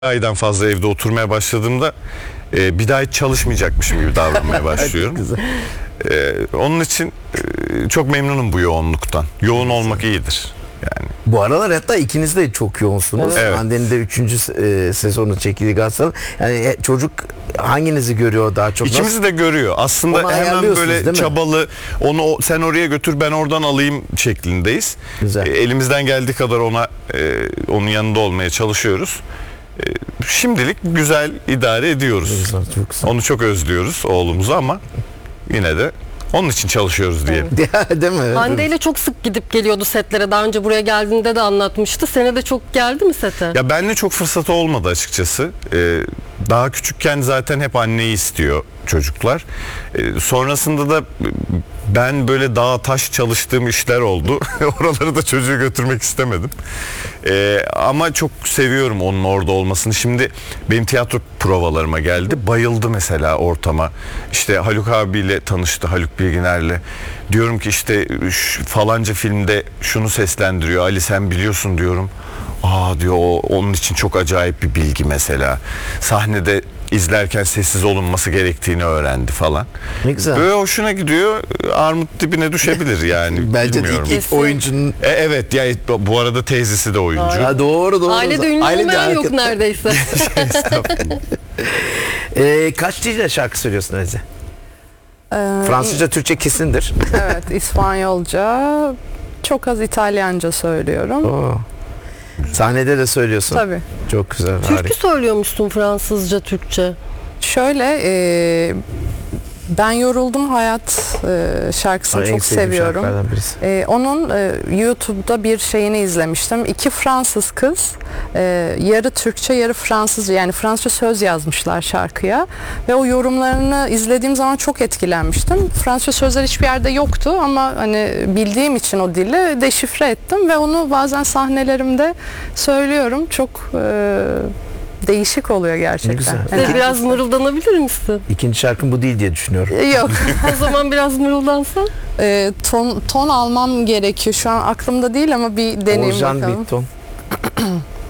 aydan fazla evde oturmaya başladığımda bir daha hiç çalışmayacakmışım gibi davranmaya başlıyorum. Onun için çok memnunum bu yoğunluktan. Yoğun olmak iyidir. Yani. Bu aralar hatta ikiniz de çok yoğunsunuz. Evet. Hande'nin de 3. sezonu çekildi Galatasaray. Yani çocuk hanginizi görüyor daha çok? İkimizi de görüyor. Aslında Onu hemen ayarlıyorsunuz, değil böyle mi? çabalı, onu sen oraya götür ben oradan alayım şeklindeyiz. Güzel. Elimizden geldiği kadar onun yanında olmaya çalışıyoruz. Şimdilik güzel idare ediyoruz. Güzel, çok güzel. Onu çok özlüyoruz oğlumuzu ama yine de onun için çalışıyoruz diyelim. Değil mi? Hande ile çok sık gidip geliyordu setlere. Daha önce buraya geldiğinde de anlatmıştı. Sene de çok geldi mi sete? Ya benimle çok fırsatı olmadı açıkçası. Daha küçükken zaten hep anneyi istiyor çocuklar. Sonrasında da ben böyle dağ taş çalıştığım işler oldu. Oraları da çocuğu götürmek istemedim. Ama çok seviyorum onun orada olmasını. Şimdi benim tiyatro provalarıma geldi. Bayıldı mesela ortama. İşte Haluk abiyle tanıştı, Haluk Bilginer'le. Diyorum ki işte falanca filmde şunu seslendiriyor. Ali sen biliyorsun diyorum. Aa diyor, onun için çok acayip bir bilgi mesela. Sahnede izlerken sessiz olunması gerektiğini öğrendi falan. Ne güzel. Böyle hoşuna gidiyor. Armut dibine düşebilir yani. Bence de bilmiyorum. ilk oyuncunun... Evet ya, bu arada teyzesi de oyuncu. Ha, doğru. Ailede ünlü olmayan yok neredeyse. Kaç dilde şarkı söylüyorsun Azize? Fransızca, Türkçe kesindir. Evet, İspanyolca, çok az İtalyanca söylüyorum. Oo. Sahnede de söylüyorsun. Tabii. Çok güzel. Türkü Harika. söylüyormuşsun Fransızca, Türkçe. Şöyle, ben Yoruldum Hayat şarkısını En çok sevdiğim seviyorum. şarkılardan birisi. Onun YouTube'da bir şeyini izlemiştim. 2 Fransız kız yarı Türkçe yarı Fransızca, yani Fransızca söz yazmışlar şarkıya ve o yorumlarını izlediğim zaman çok etkilenmiştim. Fransızca sözler hiçbir yerde yoktu ama hani bildiğim için o dili deşifre ettim ve onu bazen sahnelerimde söylüyorum. Çok değişik oluyor gerçekten. Ne güzel. Yani- Biraz mırıldanabilir misin? İkinci şarkım bu değil diye düşünüyorum. Yok. O zaman biraz mırıldansan. Ton almam gerekiyor. Şu an aklımda değil ama bir deneyim Oğuzhan bakalım. Bitton.